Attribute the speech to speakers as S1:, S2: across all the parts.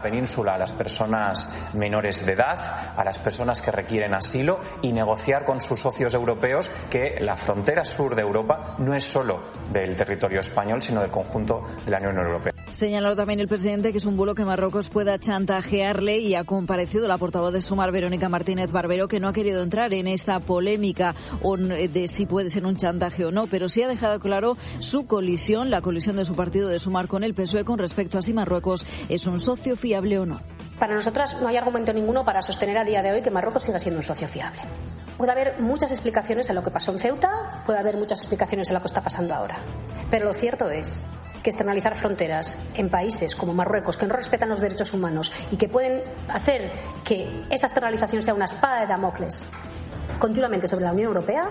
S1: península a las personas menores de edad, a las personas que requieren asilo, y negociar con sus socios europeos que la frontera sur de Europa no es solo del territorio español, sino del conjunto de la Unión Europea.
S2: Señaló también el presidente que es un bulo que Marruecos pueda chantajearle, y ha comparecido la portavoz de Sumar, Verónica Martínez Barbero, que no ha querido entrar en esta polémica de si puede ser un chantaje o no, pero sí ha dejado claro su colisión, la colisión de su partido de Sumar con el PSOE con respecto a si Marruecos es un socio fiable o no.
S3: Para nosotras no hay argumento ninguno para sostener a día de hoy que Marruecos siga siendo un socio fiable. Puede haber muchas explicaciones a lo que pasó en Ceuta, puede haber muchas explicaciones a lo que está pasando ahora, pero lo cierto es que externalizar fronteras en países como Marruecos, que no respetan los derechos humanos y que pueden hacer que esa externalización sea una espada de Damocles continuamente sobre la Unión Europea,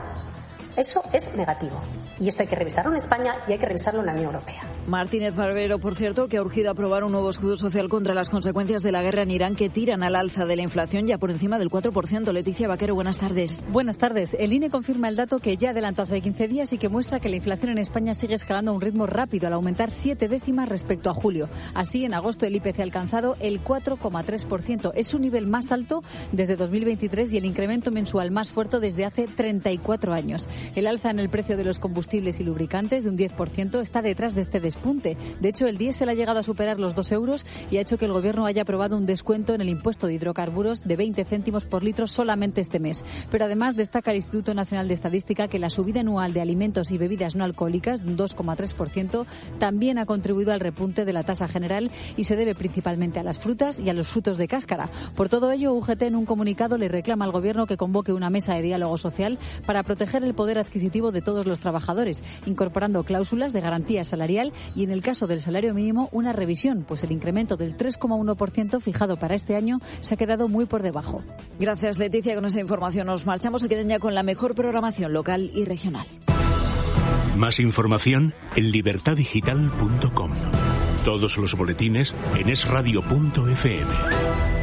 S3: eso es negativo. Y esto hay que revisarlo en España y hay que revisarlo en la Unión Europea.
S2: Martínez Barbero, por cierto, que ha urgido a aprobar un nuevo escudo social contra las consecuencias de la guerra en Irán, que tiran al alza de la inflación ya por encima del 4%. Leticia Vaquero, buenas tardes.
S4: Buenas tardes. El INE confirma el dato que ya adelantó hace 15 días y que muestra que la inflación en España sigue escalando a un ritmo rápido, al aumentar 7 décimas respecto a julio. Así, en agosto el IPC ha alcanzado el 4,3%. Es su nivel más alto desde 2023 y el incremento mensual más fuerte desde hace 34 años. El alza en el precio de los combustibles y lubricantes de un 10% está detrás de este despunte. De hecho, el diésel ha llegado a superar los 2 euros y ha hecho que el Gobierno haya aprobado un descuento en el impuesto de hidrocarburos de 20 céntimos por litro solamente este mes. Pero además destaca el Instituto Nacional de Estadística que la subida anual de alimentos y bebidas no alcohólicas, de un 2,3%, también ha contribuido al repunte de la tasa general y se debe principalmente a las frutas y a los frutos de cáscara. Por todo ello, UGT en un comunicado le reclama al Gobierno que convoque una mesa de diálogo social para proteger el poder adquisitivo de todos los trabajadores, incorporando cláusulas de garantía salarial y, en el caso del salario mínimo, una revisión, pues el incremento del 3,1% fijado para este año se ha quedado muy por debajo.
S2: Gracias, Leticia. Con esa información nos marchamos. Se queden ya con la mejor programación local y regional.
S5: Más información en libertadigital.com. Todos los boletines en esradio.fm.